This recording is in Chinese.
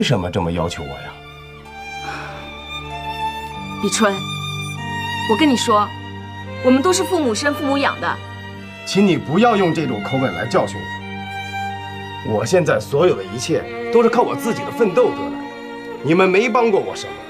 为什么这么要求我呀？ 李春，我跟你说，我们都是父母生父母养的。 请你不要用这种口吻来教训我。我现在所有的一切都是靠我自己的奋斗得来的，你们没帮过我什么。